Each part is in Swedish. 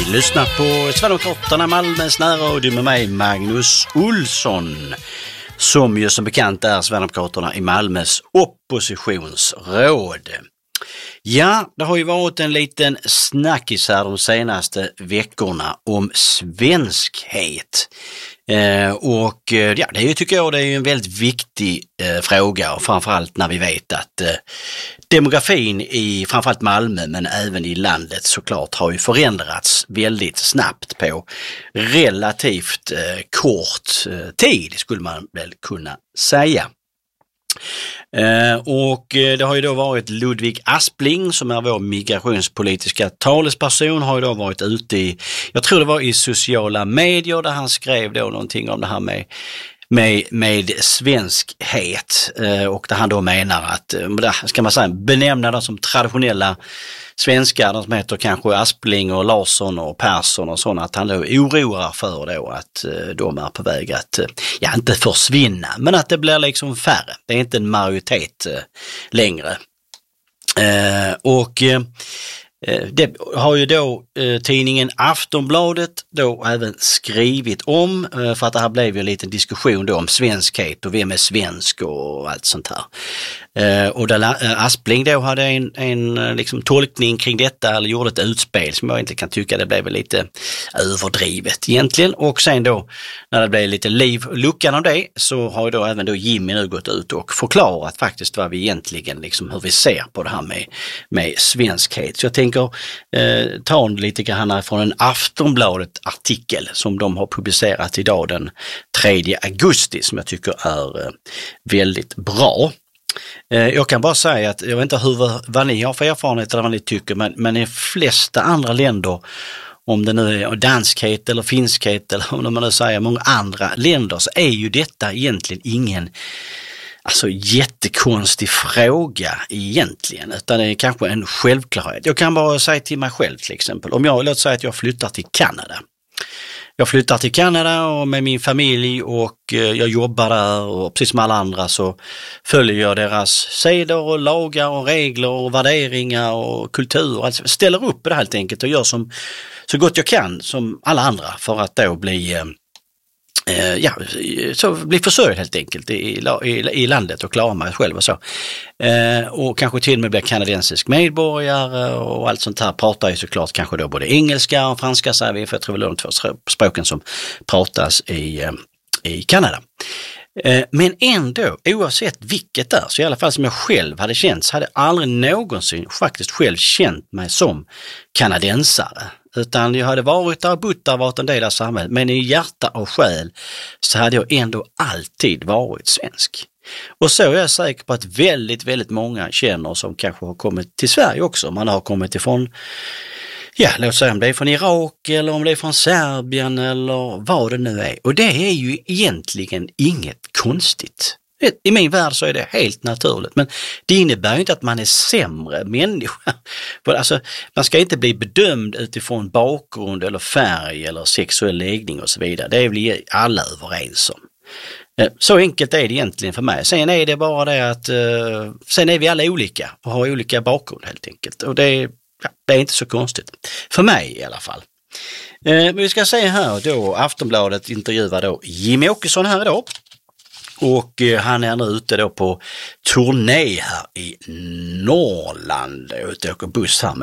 lyssnar på Sverigedemokraterna Malmös närradio med mig Magnus Olsson, som ju som bekant är Sverigedemokraterna i Malmös oppositionsråd. Ja, det har ju varit en liten snackis här de senaste veckorna om svenskhet. Det tycker jag det är en väldigt viktig fråga, och framförallt när vi vet att demografin i framförallt Malmö men även i landet såklart har ju förändrats väldigt snabbt på relativt kort tid, skulle man väl kunna säga. Och det har ju då varit Ludvig Aspling, som är vår migrationspolitiska talesperson, har ju då varit ute i, jag tror det var i sociala medier, där han skrev då någonting om det här med svenskhet, och där han då menar att, ska man säga, benämna dem som traditionella svenskar, de som heter kanske Aspling och Larsson och Persson och sådana, att han då oroar för då att de är på väg att, inte försvinna, men att det blir liksom färre. Det är inte en majoritet längre. Det har ju då tidningen Aftonbladet då även skrivit om, för att det här blev ju en liten diskussion då om svenskhet och vem är svensk och allt sånt här. Och där Aspling då hade en liksom tolkning kring detta, eller gjorde ett utspel som jag inte kan tycka det blev lite överdrivet egentligen. Och sen då när det blev lite liv och luckan av det, så har ju då även då Jimmy nu gått ut och förklarat faktiskt vad vi egentligen liksom, hur vi ser på det här med svenskhet. Så jag tänker ta lite grann från en Aftonbladet-artikel som de har publicerat idag den 3 augusti, som jag tycker är väldigt bra. Jag kan bara säga att jag vet inte vad ni har för erfarenhet eller vad ni tycker, men i flesta andra länder, om det nu är danskhet eller finskhet eller om man nu säger många andra länder, så är ju detta egentligen ingen jättekonstig fråga egentligen, utan det är kanske en självklarhet. Jag kan bara säga till mig själv till exempel, om låt säga att jag flyttar till Kanada. Jag flyttar till Kanada och med min familj, och jag jobbar där, och precis som alla andra så följer jag deras seder och lagar och regler och värderingar och kultur. Alltså ställer upp det helt enkelt och gör så gott jag kan som alla andra för att då bli försörjd helt enkelt i landet och klara mig själv och så. Och kanske till och med bli kanadensisk medborgare och allt sånt här. Pratar ju såklart kanske då både engelska och franska, säger vi, för jag tror väl de 2 språken som pratas i Kanada. Men ändå, oavsett vilket där, så i alla fall som jag själv hade känt, så hade jag aldrig någonsin faktiskt själv känt mig som kanadensare. Utan jag hade varit där och bott där, varit en del av samhället, men i hjärta och själ så hade jag ändå alltid varit svensk. Och så är jag säker på att väldigt, väldigt många känner som kanske har kommit till Sverige också. Man har kommit ifrån, låt säga om det är från Irak eller om det är från Serbien eller vad det nu är. Och det är ju egentligen inget konstigt. I min värld så är det helt naturligt, men det innebär ju inte att man är sämre människa. Alltså, man ska inte bli bedömd utifrån bakgrund eller färg eller sexuell läggning och så vidare. Det är väl alla överens om. Så enkelt är det egentligen för mig. Sen är det bara det att sen är vi alla olika och har olika bakgrund helt enkelt. Och det är inte så konstigt. För mig i alla fall. Men vi ska se här då, Aftonbladet intervjuar då Jimmy Åkesson här idag. Och han är nu ute då på turné här i Norrland, ute och åker buss här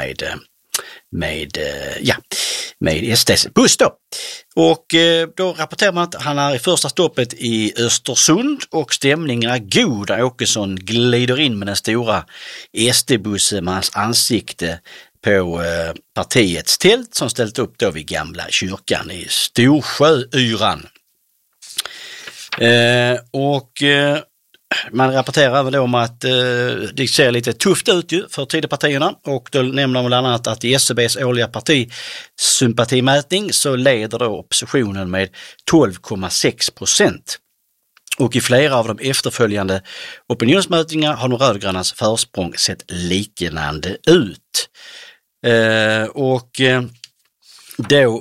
med STs buss då. Och då rapporterar man att han är i första stoppet i Östersund och stämningen är god. Åkesson glider in med den stora SD-bussen med hans ansikte på partiets tält som ställt upp då vid Gamla kyrkan i Storsjöyran. Man rapporterar även om att det ser lite tufft ut ju för Tidöpartierna, och då nämner man bland annat att i SCBs årliga partisympatimätning så leder då oppositionen med 12,6%. Och i flera av de efterföljande opinionsmätningar har de rödgrönas försprång sett liknande ut. Då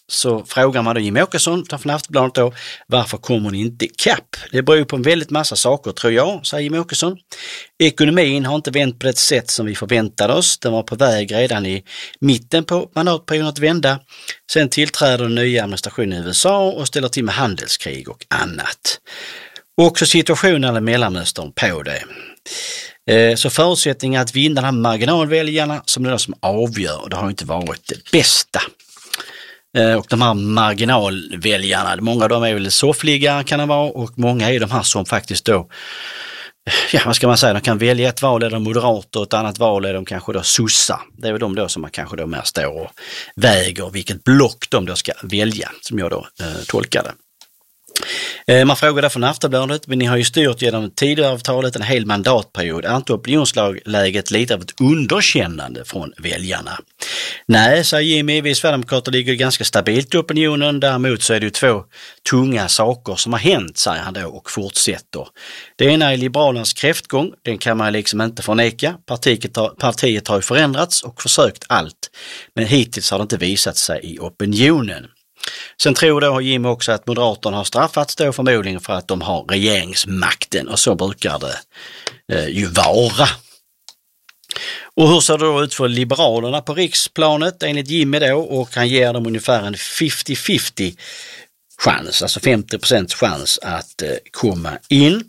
så frågar man då Jimmie Åkesson från Aftonbladet då, varför kommer hon inte ikapp? Det beror på en väldigt massa saker tror jag, säger Jimmie Åkesson. Ekonomin har inte vänt på det sätt som vi förväntade oss. Den var på väg redan i mitten på mandatperioden att vända. Sen tillträder den nya administrationen i USA och ställer till med handelskrig och annat. Och också situationen i Mellanöstern på det. Så förutsättningen att vinna de här marginalväljarna som är det som avgör, det har inte varit det bästa. Och de här marginalväljarna, många av dem är väl soffliga kan det vara, och många är de här som faktiskt då, ja vad ska man säga, de kan välja ett val är de moderater och ett annat val är de kanske då sossar. Det är väl de då som man kanske då mer står och väger vilket block de då ska välja, som jag då tolkar det. Man frågar därför Aftonbladet, men ni har ju styrt genom Tidöavtalet en hel mandatperiod. Är inte opinionsläget lite av ett underkännande från väljarna? Nej, säger Jimmie, vi Sverigedemokrater ligger ganska stabilt i opinionen. Däremot så är det ju två tunga saker som har hänt, säger han då och fortsätter. Det ena är Liberalernas kräftgång, den kan man liksom inte förneka. Partiet har ju förändrats och försökt allt, men hittills har det inte visat sig i opinionen. Sen tror då Jimmie också att Moderaterna har straffats då förmodligen för att de har regeringsmakten, och så brukar det ju vara. Och hur ser det då ut för Liberalerna på riksplanet enligt Jimmie då, och han ger dem ungefär en 50-50 chans, alltså 50% chans att komma in.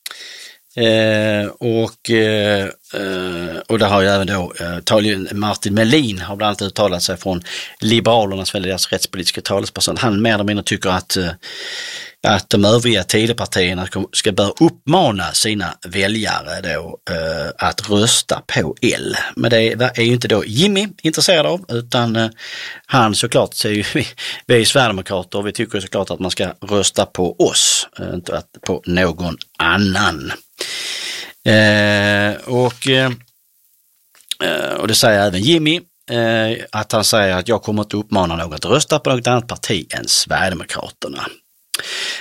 Och det har ju även då Martin Melin har bland annat uttalat sig från Liberalernas, deras rättspolitiska talesperson. Han mer eller mindre tycker att de övriga Tidöpartierna ska börja uppmana sina väljare då att rösta på L. Men det är ju inte då Jimmie intresserad av, utan han såklart säger ju vi är Sverigedemokrater och vi tycker såklart att man ska rösta på oss, inte på någon annan. Och det säger även Jimmie, att han säger att jag kommer inte uppmana någon att rösta på något annat parti än Sverigedemokraterna.